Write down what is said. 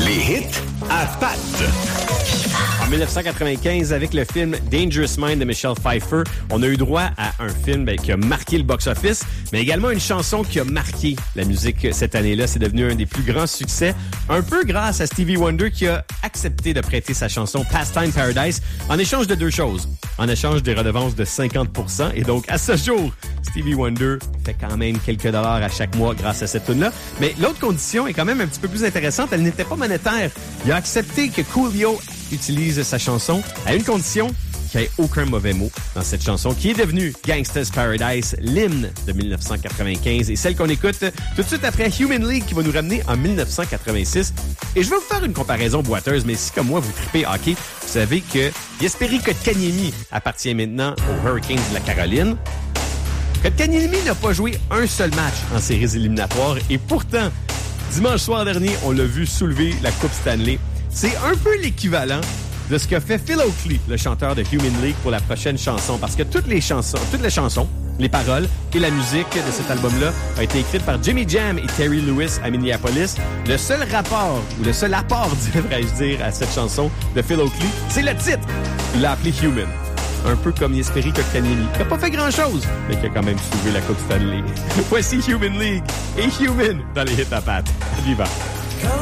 Les hits à Pat. En 1995, avec le film Dangerous Mind de Michelle Pfeiffer, on a eu droit à un film qui a marqué le box-office, mais également une chanson qui a marqué la musique cette année-là. C'est devenu un des plus grands succès, un peu grâce à Stevie Wonder qui a accepté de prêter sa chanson Pastime Paradise en échange de deux choses. En échange des redevances de 50%. Et donc, à ce jour, Stevie Wonder fait quand même quelques dollars à chaque mois grâce à cette tune-là. Mais l'autre condition est quand même un petit peu plus intéressante. Elle n'était pas monétaire. Il a accepté que Coolio utilise sa chanson à une condition qu'il n'y ait aucun mauvais mot dans cette chanson qui est devenue Gangsta's Paradise, l'hymne de 1995 et celle qu'on écoute tout de suite après Human League qui va nous ramener en 1986. Et je vais vous faire une comparaison boiteuse, mais si comme moi vous tripez hockey, vous savez que Jesperi Kotkaniemi appartient maintenant aux Hurricanes de la Caroline. Kotkaniemi n'a pas joué un seul match en séries éliminatoires et pourtant, dimanche soir dernier, on l'a vu soulever la Coupe Stanley. C'est un peu l'équivalent de ce qu'a fait Phil Oakley, le chanteur de Human League, pour la prochaine chanson. Parce que toutes les chansons, les paroles et la musique de cet album-là a été écrite par Jimmy Jam et Terry Lewis à Minneapolis. Le seul apport, devrais-je dire, à cette chanson de Phil Oakley, c'est le titre. Il l'a appelé Human. Un peu comme Jesperi Kotkaniemi, qui n'a pas fait grand-chose, mais qui a quand même soulevé la Coupe Stanley. Voici Human League et Human dans les hits à Pat. Viva!